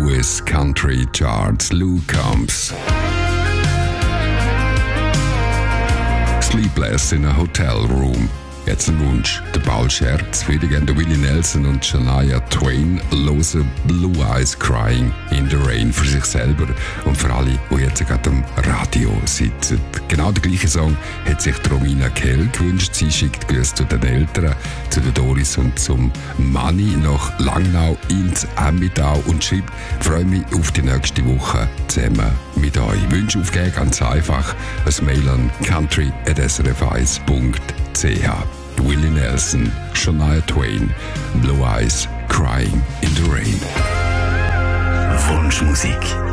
US Country Charts. Lou Combs. Sleepless in a Hotel Room. Jetzt ein Wunsch. Der Paul Scherz, wieder gerne Willie Nelson und Shania Twain hören Blue Eyes Crying in the Rain für sich selber und für alle, die jetzt gerade am Radio sitzen. Genau der gleiche Song hat sich Romina Kell gewünscht. Sie schickt Grüße zu den Eltern, zu der Doris und zum Manni nach Langnau ins Emmitau und schreibt: freue mich auf die nächste Woche zusammen mit euch. Wünsche aufgeben, ganz einfach. Ein Mail an country@srf1.ch. Willie Nelson, Shania Twain, Blue Eyes Crying in the Rain. Wunschmusik.